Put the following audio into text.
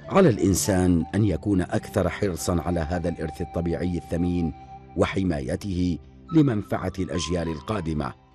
على الإنسان أن يكون أكثر حرصا على هذا الإرث الطبيعي الثمين وحمايته لمنفعة الأجيال القادمة.